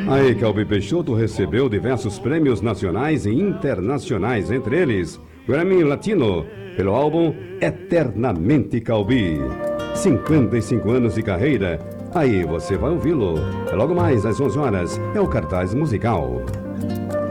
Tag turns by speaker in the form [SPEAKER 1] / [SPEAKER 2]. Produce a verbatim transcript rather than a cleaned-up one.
[SPEAKER 1] Aí, Calbi Peixoto recebeu diversos prêmios nacionais e internacionais, entre eles Grammy Latino, pelo álbum Eternamente Calbi. cinquenta e cinco anos de carreira. Aí você vai ouvi-lo. Logo mais às onze horas é o cartaz musical.